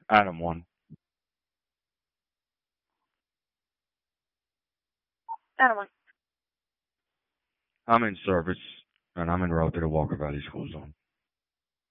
Adam 1. Adam 1. I'm in service, and I'm en route to the Walker Valley School Zone.